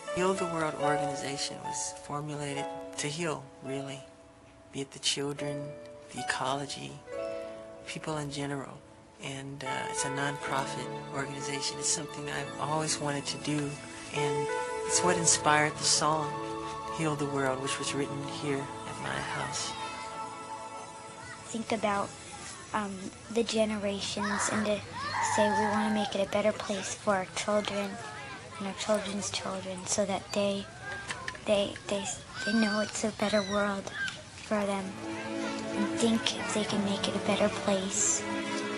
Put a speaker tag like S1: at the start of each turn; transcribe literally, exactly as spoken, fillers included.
S1: Heal the World organization was formulated to heal, really, be it the children, the ecology, people in general. And uh, it's a non-profit organization. It's something I've always wanted to do, and it's what inspired the song Heal the World, which was written here at my house.
S2: Think about um, the generations and to say we want to make it a better place for our children and our children's children, so that they they they they know it's a better world for them, and think if they can make it a better place.